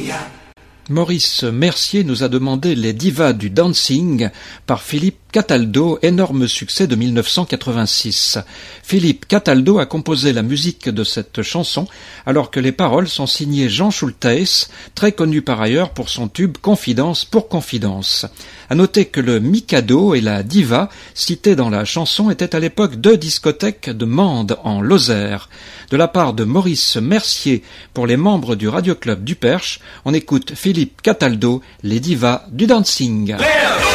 Maurice Mercier nous a demandé Les Divas du Dancing par Philippe Cataldo, énorme succès de 1986. Philippe Cataldo a composé la musique de cette chanson alors que les paroles sont signées Jean Schulteis, très connu par ailleurs pour son tube Confidence pour Confidence. À noter que le Mikado et la Diva, cités dans la chanson, étaient à l'époque deux discothèques de Mende en Lozère. De la part de Maurice Mercier pour les membres du Radio Club du Perche, on écoute Philippe Cataldo, Les Divas du Dancing.